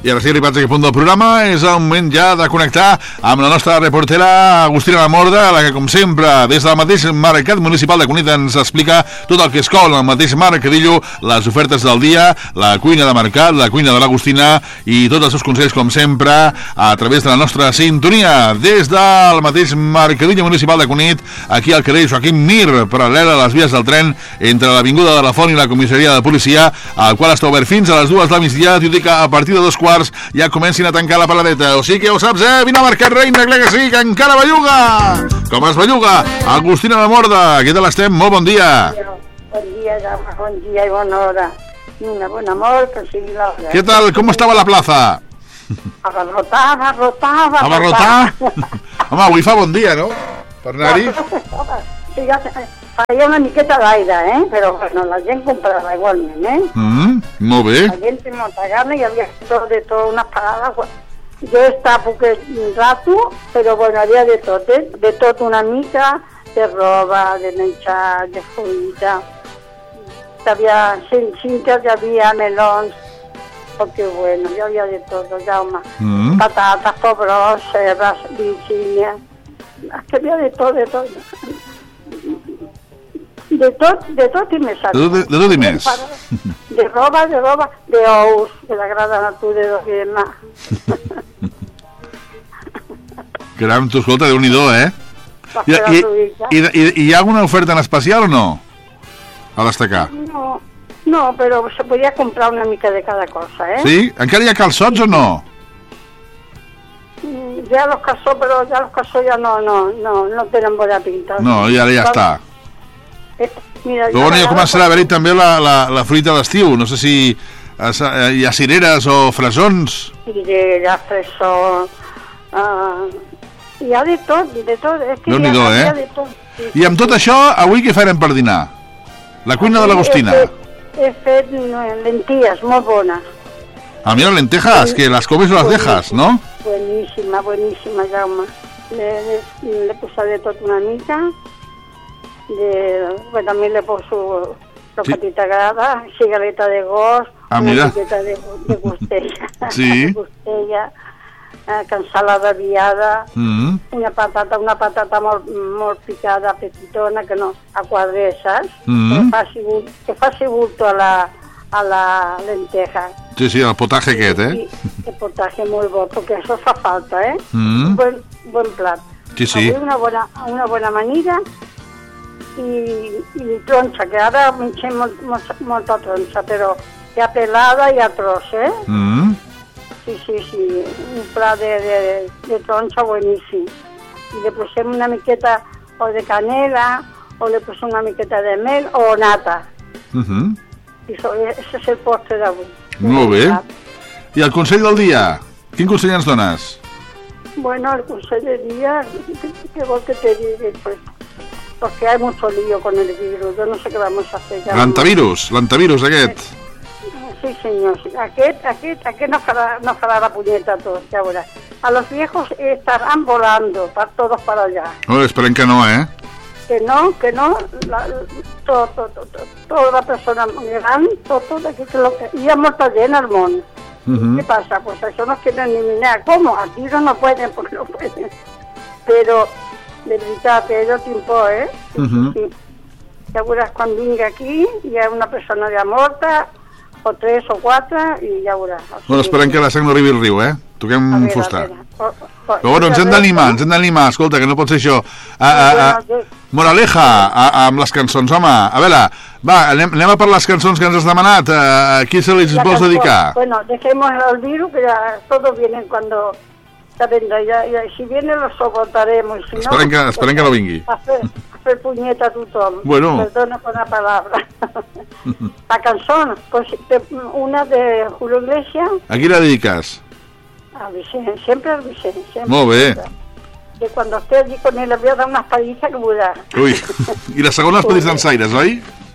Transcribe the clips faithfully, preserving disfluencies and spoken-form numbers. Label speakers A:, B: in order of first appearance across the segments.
A: I ara sí, arribats a aquest punt del programa, és el moment ja de connectar amb la nostra reportera Agustina Lamorda, la que, com sempre, des del mateix Mercat Municipal de Cunit ens explica tot el que es cou en el mateix mercadillo, les ofertes del dia, la cuina de mercat, la cuina de l'Agustina i tots els seus consells, com sempre, a través de la nostra sintonia. Des del mateix Mercadillo Municipal de Cunit, aquí al carrer Joaquim Mir, paral·lel a les vies del tren, entre l'Avinguda de la Font i la comissaria de policia, al qual està obert fins a les dues del migdia. T'ho dic que a partir de dos quarts ja comencin a tancar la paladeta. O sigui que ja ho saps, eh? Vine a Mercat Reina, clar que sí, que encara belluga! Com es belluga? Agustina Lamorda, què tal estem? Molt bon dia.
B: Bon dia, Jaume, bon dia i bona hora. I una bona amor, que sigui l'hora.
A: Què tal? Com estava la plaça?
B: Abarrotar, abarrotar, abarrotar.
A: Abarrotar? Home, avui fa bon dia, no? Per anar-hi?
B: Sí, ja feia una miqueta d'aire, eh? Però bueno, la gent comprava igualment, eh?
A: Mm, molt bé.
B: La gent té molta gana, hi havia tot de tot, unes parades. Jo estava poquet rato, però bueno, havia de tot, eh? De tot una mica, de roba, de menjar, de fruita. Hi havia cintes, hi havia melons, perquè bueno, hi havia de tot, Jaume. Mm. Patates, pobrós, cebes, virgínia. És que hi havia de tot, de tot. De tot, de tot i més.
A: De tot, de, de tot i més.
B: De roba, de roba, de ous, de la grada natura de Viena.
A: Caram, tu, escolta, Déu-n'hi-do, eh? I, i, i, i, I hi ha alguna oferta en especial o no? A destacar.
B: No, no, però se podia comprar una mica de cada cosa, eh?
A: Sí? Encara hi ha calçots o no?
B: Ja los calçots, però ja los calçots ja no, no, no, no tenen bona pinta.
A: No, i ara ja
B: però,
A: està.
B: Eh, mira,
A: però bueno, ja començarà a haver-hi també la, la, la fruita d'estiu. No sé si eh, hi ha cireres o fresons.
B: Cireres, fresons... Uh, hi ha de tot, de tot.
A: Déu-n'hi-do, eh?
B: De tot. Sí,
A: I amb tot això, avui què farem per dinar? La cuina de l'Agustina.
B: He fet, he fet lentilles molt bones.
A: Ah, mira, lentejas, que las comes o las dejas, ¿no?
B: Buenísima, buenísima, Jaume. Le, le, le puse de tot una mica. De, pues también le poso sopatita sí. Grada, cigaleta de gos,
A: ah,
B: una
A: mira.
B: miqueta de, de costella.
A: Sí.
B: De costella, eh, cansalada viada,
A: mm.
B: una patata, una patata molt, molt picada, petitona, que no, a quadres, saps?
A: Mm.
B: Que faci, que faci bulto a la, a la lenteja.
A: Sí, sí, el potaje aquest, eh?
B: Sí, el potaje molt bo, perquè això fa falta, eh?
A: Mm.
B: Un bon, bon plat.
A: Sí, sí.
B: Avui una bona, una bona amanida i, i tronxa, que ara mengem molt, molt, molta tronxa, però hi ha pelada i hi ha tros, eh?
A: Mm.
B: Sí, sí, sí, un plat de, de, de tronxa bueníssim. I le posem una miqueta o de canela, o le posem una miqueta de mel o nata.
A: Mm-hmm.
B: I això, ese és el postre d'avui.
A: Molt bé. I el consell del dia? Quin consell ens dones?
B: Bueno, el consell del día, ¿qué vol que te diga? Pues, porque hay mucho lío con el virus, yo no sé qué vamos a hacer.
A: L'antivirus, l'antivirus aquest.
B: Sí, señor, aquest, aquest, aquest no farà, no farà la punyeta a tots, ja veuràs. A los viejos estarán volando, para todos para allá.
A: Oh, esperem que no, eh?
B: Que no, que no, la, todo, todo, todo, toda la persona gran, todo, todo, que, que lo que, hi ha molta gent al món. Uh-huh. ¿Qué pasa? Pues eso no quieren eliminar. ¿Cómo? Aquí no, no pueden, porque no pueden. Pero, de veritat, ello tiempo, ¿eh? Sí, uh-huh. Sí. Ja veuràs quan vingui aquí, hi ha una persona ja morta, o tres o quatre, i ja veuràs. O sigui,
A: bueno, esperem que la sang no arribi al riu, eh? Toquem un fustar.
B: O, o,
A: però bueno, ens hem d'animar, ens hem d'animar, escolta, que no pot ser això. A, a, a, moraleja, a, a, amb les cançons, home, a veure, va, anem, anem a per les cançons que ens has demanat, a, a qui se les vols dedicar?
B: Bueno, dejemos el virus, que ya todos vienen cuando ya vendrá, ya, ya, si viene lo soportaremos, y si
A: esperem
B: no...
A: Que, esperem que no vingui.
B: A fer, a fer punyeta a tothom,
A: bueno.
B: Perdona por la palabra. La canción, pues una de Julio Iglesias.
A: ¿A qui la dediques?
B: A Vicente, siempre al Vicente. Siempre.
A: Molt bé.
B: Que cuando esté allí con él le voy a dar una espadilla que veurà.
A: Ui, i la segona els pedis dansaires, oi?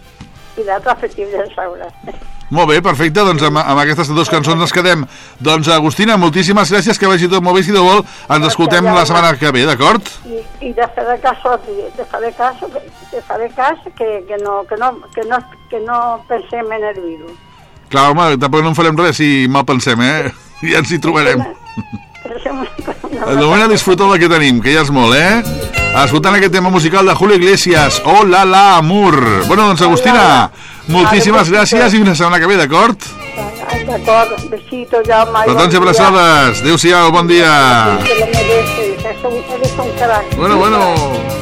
B: I l'altra efectiu dansaire.
A: Molt bé, perfecte, doncs amb, amb aquestes dues cançons ens quedem. Doncs Agustina, moltíssimes gràcies, que vagi tot molt bé, si de vol ens escoltem la setmana que ve, d'acord?
B: I, i de fer caso a ti, de fer caso, de fer cas que, que, no, que, no, que, no, que no pensem en el virus.
A: Clar, home, tampoc no en farem res si mal pensem, eh? ja ens hi trobarem.
B: Deixem...
A: De moment a disfrutar del que tenim, que ja és molt, eh? Escoltant aquest tema musical de Julio Iglesias, Oh la la amor. Bueno, doncs Agustina, moltíssimes gràcies i una setmana que ve, d'acord?
B: D'acord, besito, Jaume.
A: Petons i abraçades. Adéu-siau, bon dia.
B: Que lo merece, eres un crack.
A: Bueno, bueno.